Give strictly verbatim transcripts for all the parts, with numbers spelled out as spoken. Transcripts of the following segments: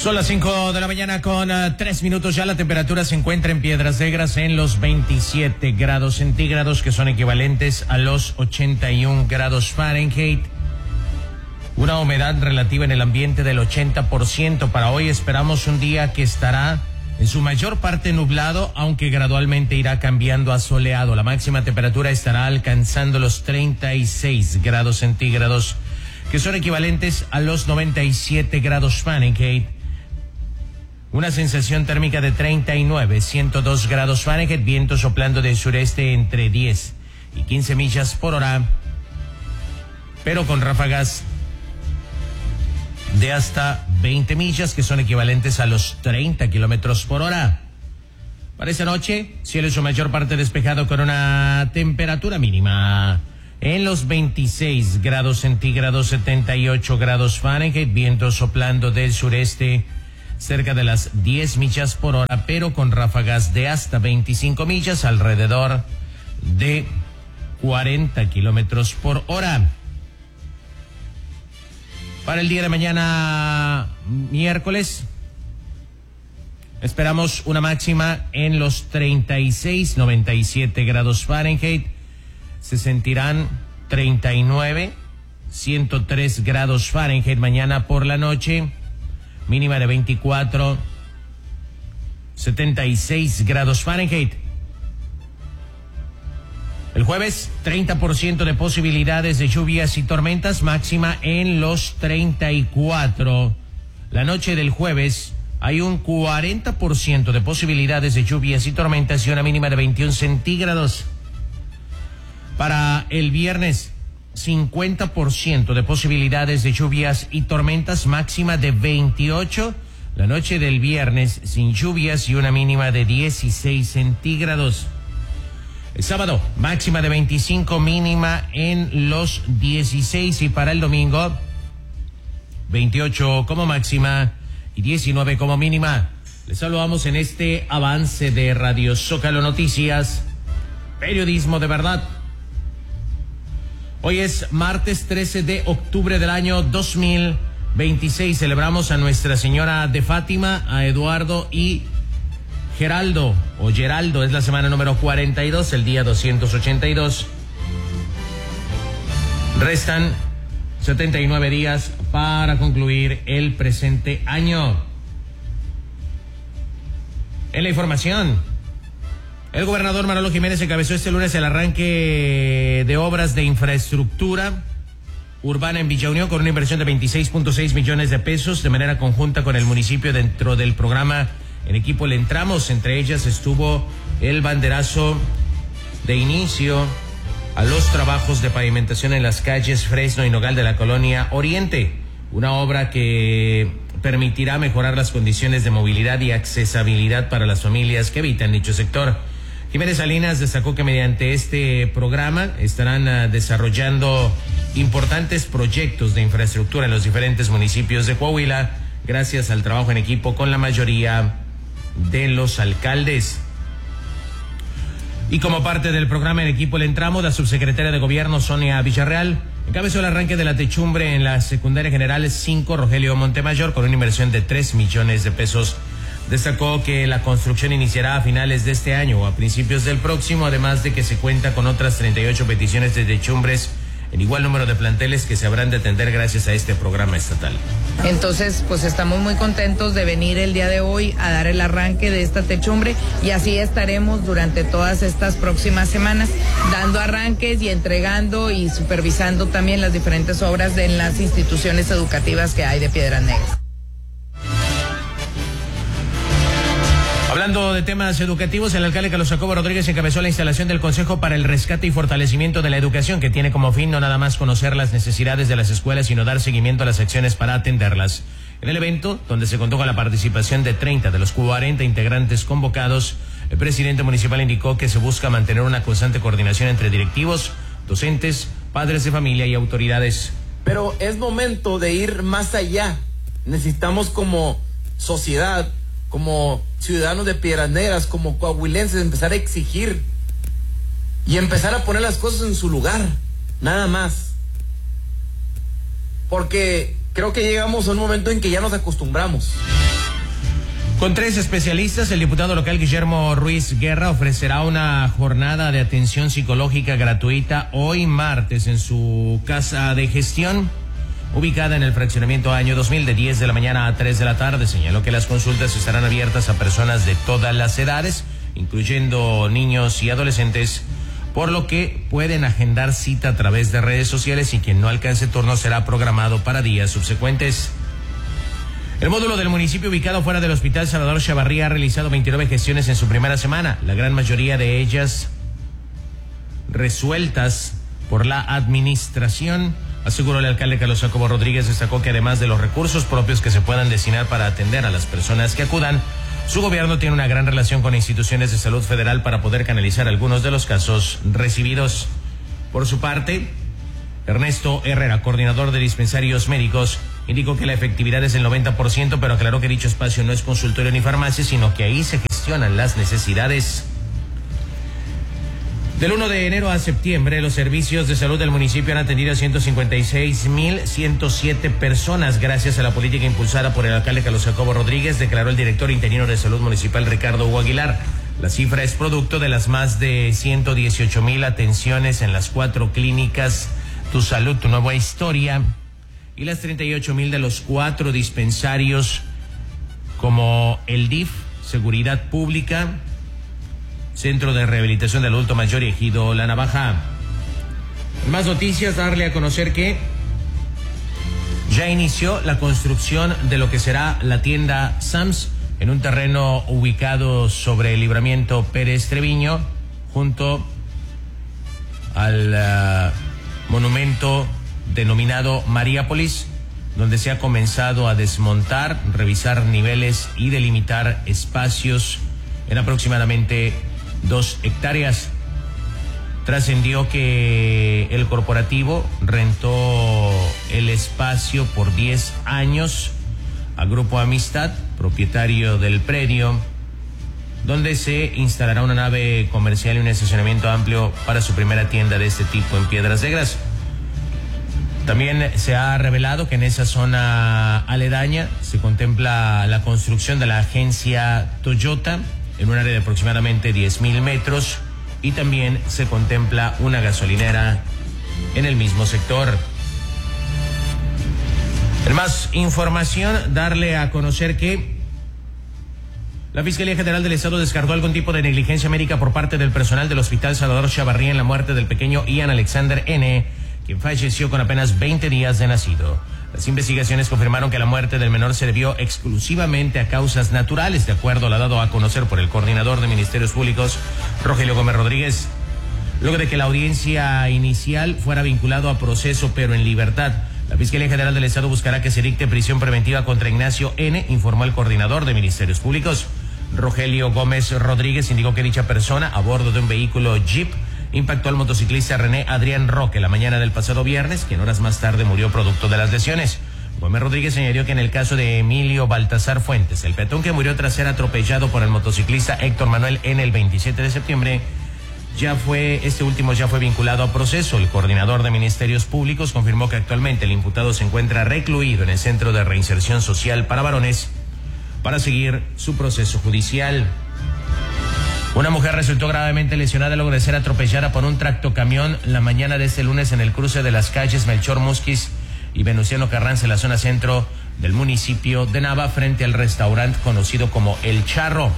Son las cinco de la mañana con uh, tres minutos ya. La temperatura se encuentra en Piedras Negras en los veintisiete grados centígrados, que son equivalentes a los ochenta y un grados Fahrenheit. Una humedad relativa en el ambiente del ochenta por ciento. Para hoy esperamos un día que estará en su mayor parte nublado, aunque gradualmente irá cambiando a soleado. La máxima temperatura estará alcanzando los treinta y seis grados centígrados, que son equivalentes a los noventa y siete grados Fahrenheit. Una sensación térmica de treinta y nueve, ciento dos grados Fahrenheit, viento soplando del sureste entre diez y quince millas por hora, pero con ráfagas de hasta veinte millas, que son equivalentes a los treinta kilómetros por hora. Para esta noche, cielo en su mayor parte despejado con una temperatura mínima en los veintiséis grados centígrados, setenta y ocho grados Fahrenheit, viento soplando del sureste cerca de las diez millas por hora, pero con ráfagas de hasta veinticinco millas, alrededor de cuarenta kilómetros por hora. Para el día de mañana, miércoles, esperamos una máxima en los treinta y seis, noventa y siete grados Fahrenheit. Se sentirán treinta y nueve, ciento tres grados Fahrenheit mañana por la noche. Mínima de veinticuatro, setenta y seis grados Fahrenheit. El jueves, treinta por ciento de posibilidades de lluvias y tormentas, máxima en los treinta y cuatro. La noche del jueves hay un cuarenta por ciento de posibilidades de lluvias y tormentas y una mínima de veintiún centígrados. Para el viernes, cincuenta por ciento de posibilidades de lluvias y tormentas, máxima de veintiocho. La noche del viernes sin lluvias y una mínima de dieciséis centígrados. El sábado, máxima de veinticinco, mínima en los dieciséis. Y para el domingo, veintiocho como máxima y diecinueve como mínima. Les saludamos en este avance de Radio Zócalo Noticias, periodismo de verdad. Hoy es martes trece de octubre del año dos mil veintiséis. Celebramos a Nuestra Señora de Fátima, a Eduardo y Geraldo, o Geraldo. Es la semana número cuarenta y dos, el día doscientos ochenta y dos. Restan setenta y nueve días para concluir el presente año. En la información, el gobernador Manolo Jiménez encabezó este lunes el arranque de obras de infraestructura urbana en Villa Unión con una inversión de veintiséis punto seis millones de pesos de manera conjunta con el municipio dentro del programa En Equipo Le Entramos. Entre ellas estuvo el banderazo de inicio a los trabajos de pavimentación en las calles Fresno y Nogal de la Colonia Oriente, una obra que permitirá mejorar las condiciones de movilidad y accesibilidad para las familias que habitan dicho sector. Jiménez Salinas destacó que mediante este programa estarán uh, desarrollando importantes proyectos de infraestructura en los diferentes municipios de Coahuila, gracias al trabajo en equipo con la mayoría de los alcaldes. Y como parte del programa En Equipo Le Entramos, la subsecretaria de Gobierno, Sonia Villarreal, encabezó el arranque de la techumbre en la Secundaria General cinco Rogelio Montemayor con una inversión de tres millones de pesos. Destacó que la construcción iniciará a finales de este año o a principios del próximo, además de que se cuenta con otras treinta y ocho peticiones de techumbres en igual número de planteles que se habrán de atender gracias a este programa estatal. Entonces, pues estamos muy contentos de venir el día de hoy a dar el arranque de esta techumbre y así estaremos durante todas estas próximas semanas dando arranques y entregando y supervisando también las diferentes obras de en las instituciones educativas que hay de Piedras Negras. Hablando de temas educativos, el alcalde Carlos Jacobo Rodríguez encabezó la instalación del Consejo para el Rescate y Fortalecimiento de la Educación, que tiene como fin no nada más conocer las necesidades de las escuelas, sino dar seguimiento a las acciones para atenderlas. En el evento, donde se contó con la participación de treinta de los cuarenta integrantes convocados, el presidente municipal indicó que se busca mantener una constante coordinación entre directivos, docentes, padres de familia y autoridades. Pero es momento de ir más allá. Necesitamos como sociedad, como ciudadanos de Piedras Negras, como coahuilenses, empezar a exigir y empezar a poner las cosas en su lugar, nada más. Porque creo que llegamos a un momento en que ya nos acostumbramos. Con tres especialistas, el diputado local Guillermo Ruiz Guerra ofrecerá una jornada de atención psicológica gratuita hoy martes en su casa de gestión, ubicada en el fraccionamiento Año dos mil, de diez de la mañana a tres de la tarde. Señaló que las consultas estarán abiertas a personas de todas las edades, incluyendo niños y adolescentes, por lo que pueden agendar cita a través de redes sociales y quien no alcance turno será programado para días subsecuentes. El módulo del municipio ubicado fuera del Hospital Salvador Chavarría ha realizado veintinueve gestiones en su primera semana, la gran mayoría de ellas resueltas por la administración, aseguró el alcalde Carlos Jacobo Rodríguez. Destacó que además de los recursos propios que se puedan destinar para atender a las personas que acudan, su gobierno tiene una gran relación con instituciones de salud federal para poder canalizar algunos de los casos recibidos. Por su parte, Ernesto Herrera, coordinador de dispensarios médicos, indicó que la efectividad es del noventa por ciento, pero aclaró que dicho espacio no es consultorio ni farmacia, sino que ahí se gestionan las necesidades. Del primero de enero a septiembre, los servicios de salud del municipio han atendido a ciento cincuenta y seis mil ciento siete personas gracias a la política impulsada por el alcalde Carlos Jacobo Rodríguez, declaró el director interino de salud municipal Ricardo Hugo Aguilar. La cifra es producto de las más de ciento dieciocho mil atenciones en las cuatro clínicas Tu Salud, Tu Nueva Historia, y las treinta y ocho mil de los cuatro dispensarios como el D I F, Seguridad Pública, Centro de Rehabilitación del Adulto Mayor y Ejido La Navaja. Más noticias, darle a conocer que ya inició la construcción de lo que será la tienda Sams en un terreno ubicado sobre el Libramiento Pérez Treviño, junto al uh, monumento denominado Mariápolis, donde se ha comenzado a desmontar, revisar niveles y delimitar espacios en aproximadamente dos hectáreas. Trascendió que el corporativo rentó el espacio por diez años a Grupo Amistad, propietario del predio, donde se instalará una nave comercial y un estacionamiento amplio para su primera tienda de este tipo en Piedras Negras. También se ha revelado que en esa zona aledaña se contempla la construcción de la agencia Toyota en un área de aproximadamente diez mil metros y también se contempla una gasolinera en el mismo sector. En más información, darle a conocer que la Fiscalía General del Estado descartó algún tipo de negligencia médica por parte del personal del Hospital Salvador Chavarría en la muerte del pequeño Ian Alexander N., quien falleció con apenas veinte días de nacido. Las investigaciones confirmaron que la muerte del menor se debió exclusivamente a causas naturales, de acuerdo a lo dado a conocer por el coordinador de Ministerios Públicos, Rogelio Gómez Rodríguez. Luego de que la audiencia inicial fuera vinculado a proceso pero en libertad, la Fiscalía General del Estado buscará que se dicte prisión preventiva contra Ignacio N., informó el coordinador de Ministerios Públicos. Rogelio Gómez Rodríguez indicó que dicha persona, a bordo de un vehículo Jeep, impactó al motociclista René Adrián Roque la mañana del pasado viernes, quien horas más tarde murió producto de las lesiones. Gómez Rodríguez señaló que en el caso de Emilio Baltasar Fuentes, el peatón que murió tras ser atropellado por el motociclista Héctor Manuel N. el veintisiete de septiembre, ya fue, este último ya fue vinculado a proceso. El coordinador de Ministerios Públicos confirmó que actualmente el imputado se encuentra recluido en el Centro de Reinserción Social para Varones para seguir su proceso judicial. Una mujer resultó gravemente lesionada luego de ser atropellada por un tractocamión la mañana de este lunes en el cruce de las calles Melchor Musquiz y Venustiano Carranza en la zona centro del municipio de Nava, frente al restaurante conocido como El Charro.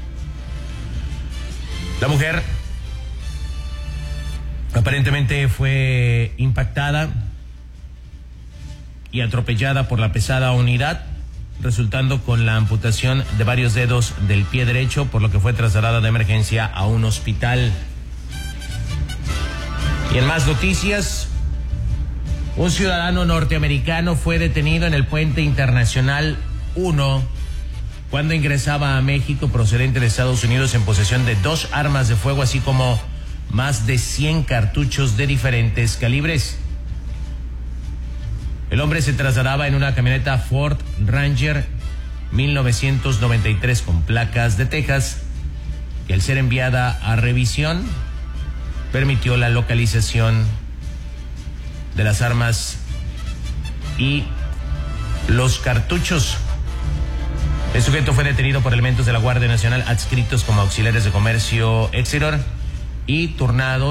La mujer aparentemente fue impactada y atropellada por la pesada unidad, resultando con la amputación de varios dedos del pie derecho, por lo que fue trasladada de emergencia a un hospital. Y en más noticias, un ciudadano norteamericano fue detenido en el Puente Internacional uno cuando ingresaba a México procedente de Estados Unidos en posesión de dos armas de fuego, así como más de cien cartuchos de diferentes calibres. El hombre se trasladaba en una camioneta Ford Ranger mil novecientos noventa y tres con placas de Texas, y al ser enviada a revisión permitió la localización de las armas y los cartuchos. El sujeto fue detenido por elementos de la Guardia Nacional adscritos como auxiliares de comercio exterior y turnado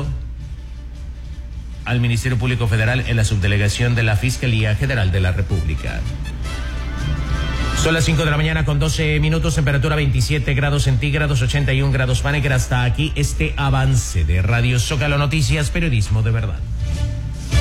al Ministerio Público Federal en la subdelegación de la Fiscalía General de la República. Son las cinco de la mañana con doce minutos, temperatura veintisiete grados centígrados, ochenta y un grados Fahrenheit. Hasta aquí este avance de Radio Zócalo Noticias, periodismo de verdad.